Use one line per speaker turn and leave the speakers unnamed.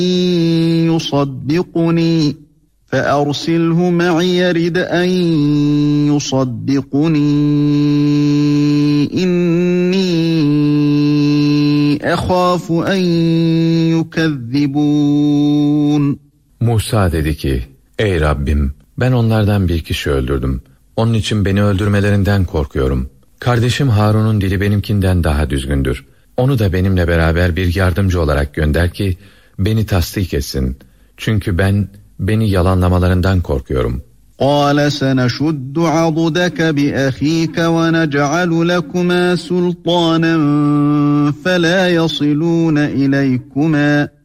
يُصَدِّقُنِي فَأَرْسِلْهُ مَعِيَ رِدْ أَنْ يُصَدِّقُنِي إِنِّي أَخَافُ أَنْ يُكَذِّبُونَ.
Musa dedi ki, ey Rabbim, ben onlardan bir kişi öldürdüm. Onun için beni öldürmelerinden korkuyorum. Kardeşim Harun'un dili benimkinden daha düzgündür. Onu da benimle beraber bir yardımcı olarak gönder ki beni tasdik etsin. Çünkü beni yalanlamalarından korkuyorum.
قَالَ سَنَشُدُّ عَضُدَكَ بِأَخِيكَ وَنَجْعَلُ لَكُمَا سُلْطَانًا فَلَا يَصِلُونَ إِلَيْكُمَا